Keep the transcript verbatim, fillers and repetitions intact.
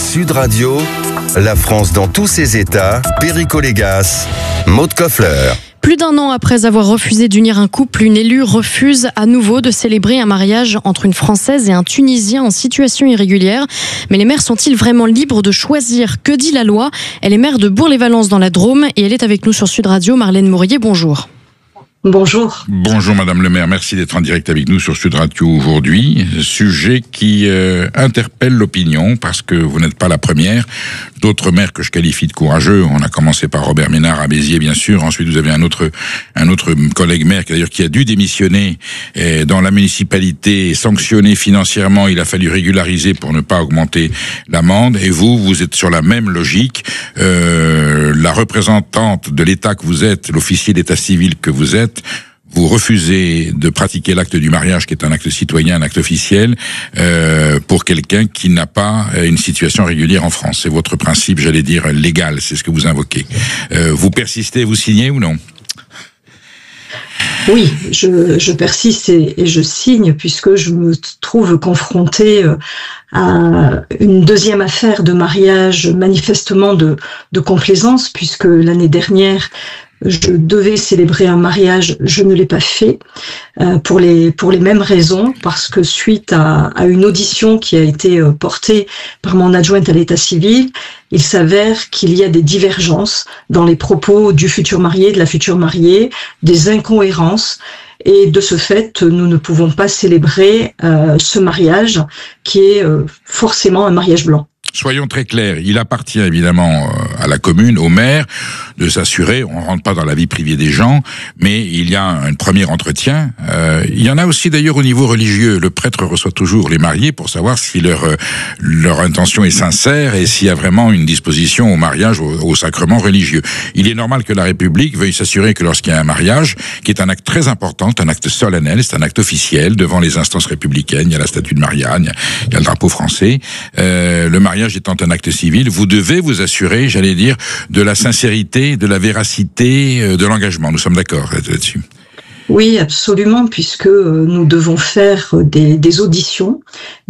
Sud Radio, la France dans tous ses états, Perico Légas, Maud Koffler. Plus d'un an après avoir refusé d'unir un couple, une élue refuse à nouveau de célébrer un mariage entre une Française et un Tunisien en situation irrégulière. Mais les maires sont-ils vraiment libres de choisir? Que dit la loi? Elle est maire de Bourg-les-Valences dans la Drôme et elle est avec nous sur Sud Radio. Marlène Mourier, bonjour. Bonjour. Bonjour Madame le maire, merci d'être en direct avec nous sur Sud Radio aujourd'hui. Sujet qui euh, interpelle l'opinion parce que vous n'êtes pas la première. D'autres maires que je qualifie de courageux, on a commencé par Robert Ménard à Béziers bien sûr, ensuite vous avez un autre un autre collègue maire qui d'ailleurs qui a dû démissionner euh, dans la municipalité, sanctionné financièrement, il a fallu régulariser pour ne pas augmenter l'amende. Et vous, vous êtes sur la même logique. Euh, la représentante de l'État que vous êtes, l'officier d'état civil que vous êtes, vous refusez de pratiquer l'acte du mariage, qui est un acte citoyen, un acte officiel, euh, pour quelqu'un qui n'a pas une situation régulière en France. C'est votre principe, j'allais dire, légal, c'est ce que vous invoquez. Euh, vous persistez, vous signez ou non ? Oui, je, je persiste et, et je signe puisque je me trouve confrontée à une deuxième affaire de mariage manifestement de, de complaisance, puisque l'année dernière, je devais célébrer un mariage, je ne l'ai pas fait euh, pour les pour les mêmes raisons, parce que suite à, à une audition qui a été euh, portée par mon adjointe à l'état civil, il s'avère qu'il y a des divergences dans les propos du futur marié, de la future mariée, des incohérences. Et de ce fait, nous ne pouvons pas célébrer euh, ce mariage qui est euh, forcément un mariage blanc. Soyons très clairs, il appartient évidemment à la commune, au maire, de s'assurer, on ne rentre pas dans la vie privée des gens, mais il y a un premier entretien. Euh, il y en a aussi d'ailleurs au niveau religieux. Le prêtre reçoit toujours les mariés pour savoir si leur leur intention est sincère et s'il y a vraiment une disposition au mariage, au, au sacrement religieux. Il est normal que la République veuille s'assurer que lorsqu'il y a un mariage, qui est un acte très important, un acte solennel, c'est un acte officiel devant les instances républicaines, il y a la statue de Marianne, il y a, il y a le drapeau français, euh, le mariage étant un acte civil, vous devez vous assurer, j'allais dire, de la sincérité, de la véracité, de l'engagement. Nous sommes d'accord là-dessus. Oui, absolument, puisque nous devons faire des, des auditions,